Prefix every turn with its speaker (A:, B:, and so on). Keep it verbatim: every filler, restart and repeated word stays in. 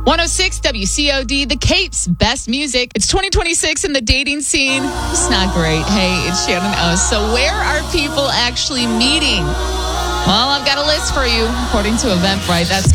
A: one oh six W C O D, The Cape's best music. It's twenty twenty-six in the dating scene. It's not great. Hey, it's Shannon O. So where are people actually meeting? Well, I've got a list for you, according to Eventbrite. That's